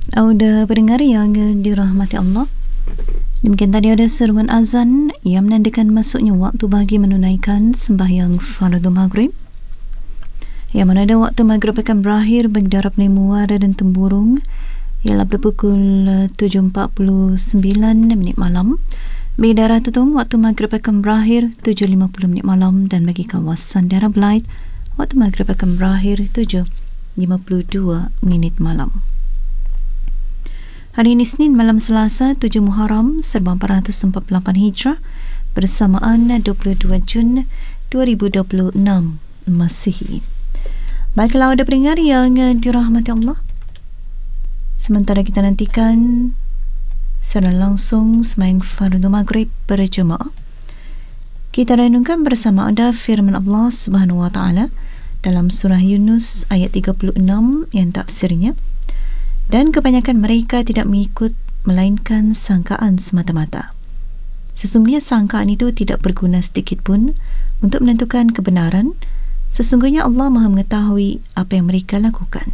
Auda pendengar yang dirahmati Allah, demikian tadi ada seruan azan yang menandakan masuknya waktu bagi menunaikan sembahyang fardu maghrib, yang mana ada waktu maghrib akan berakhir bagi darab Nemuara dan Temburung ialah berpukul 7.49 malam. Bagi daerah Tutong, waktu maghrib akan berakhir 7.50 malam, dan bagi kawasan daerah Blight, waktu maghrib akan berakhir 7.52 malam. Hari ini Isnin malam Selasa 7 Muharram 1448 Hijrah bersamaan 22 Jun 2026 Masihi. Baiklah ada pendengar yang dirahmati Allah, sementara kita nantikan secara langsung sembahyang fardu maghrib berjemaah, kita renungkan bersama ada firman Allah Subhanahu wa taala dalam surah Yunus ayat 36 yang tafsirnya, dan kebanyakan mereka tidak mengikut melainkan sangkaan semata-mata. Sesungguhnya sangkaan itu tidak berguna sedikit pun untuk menentukan kebenaran. Sesungguhnya Allah Maha mengetahui apa yang mereka lakukan.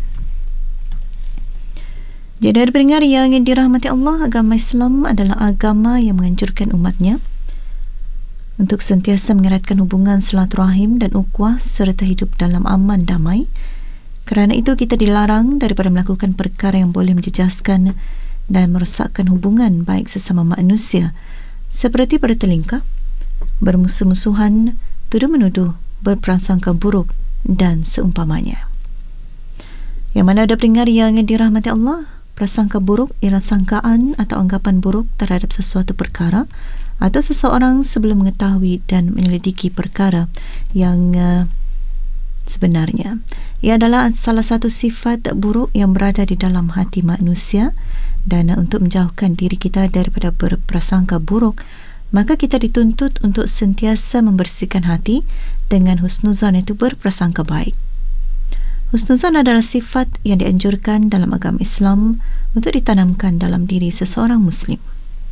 Jadi dari pendengar yang dirahmati Allah, agama Islam adalah agama yang menganjurkan umatnya untuk sentiasa mengeratkan hubungan silaturahim dan ukhuwah serta hidup dalam aman damai. Kerana itu kita dilarang daripada melakukan perkara yang boleh menjejaskan dan merosakkan hubungan baik sesama manusia, seperti bertelingkah, bermusuh-musuhan, tuduh-menuduh, berprasangka buruk dan seumpamanya. Yang mana ada pendengar yang dirahmati Allah, prasangka buruk ialah sangkaan atau anggapan buruk terhadap sesuatu perkara atau seseorang sebelum mengetahui dan menyelidiki perkara yang sebenarnya. Ia adalah salah satu sifat buruk yang berada di dalam hati manusia, dan untuk menjauhkan diri kita daripada berprasangka buruk, maka kita dituntut untuk sentiasa membersihkan hati dengan husnuzan, itu berprasangka baik. Husnuzan adalah sifat yang dianjurkan dalam agama Islam untuk ditanamkan dalam diri seseorang Muslim.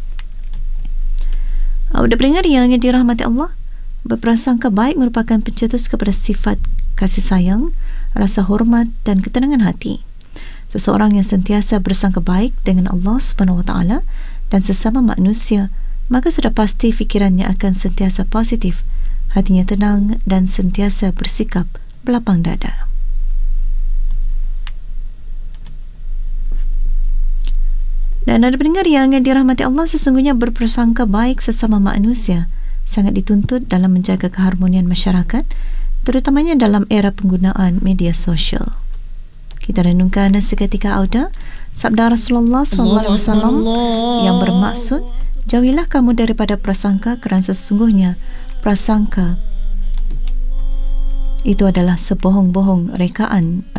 Ada pendengar yang dirahmati Allah, berprasangka baik merupakan pencetus kepada sifat kasih sayang, rasa hormat dan ketenangan hati. Seseorang yang sentiasa bersangka baik dengan Allah Subhanahu wa taala dan sesama manusia, maka sudah pasti fikirannya akan sentiasa positif, hatinya tenang dan sentiasa bersikap berlapang dada. Dan ada pendengar yang dirahmati Allah, sesungguhnya berprasangka baik sesama manusia sangat dituntut dalam menjaga keharmonian masyarakat, terutamanya dalam era penggunaan media sosial. Kita renungkan seketika auda sabda Rasulullah SAW yang bermaksud, jauhilah kamu daripada prasangka, kerana sesungguhnya prasangka itu adalah sebohong-bohong rekaan